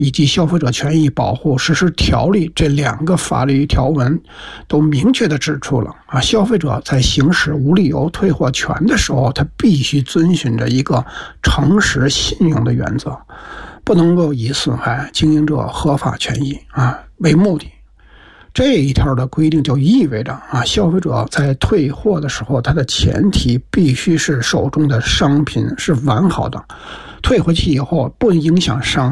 以及消费者权益保护实施条例这2个法律条文都明确地指出了消费者在行使无理由退货权的时候，他必须遵循着一个诚实信用的原则，不能够以损害经营者合法权益为目的。这一条的规定就意味着消费者在退货的时候，他的前提必须是手中的商品是完好的，退回去以后不影响商